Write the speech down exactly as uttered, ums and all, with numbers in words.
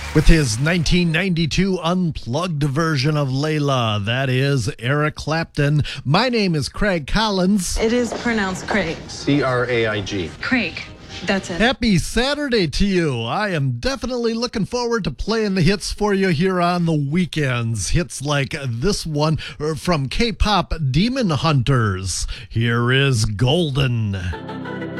With his nineteen ninety-two unplugged version of Layla, that is Eric Clapton. My name is Craig Collins. It is pronounced Craig. C R A I G. Craig. That's it. Happy Saturday to you. I am definitely looking forward to playing the hits for you here on the weekends. Hits like this one from K-pop Demon Hunters. Here is Golden.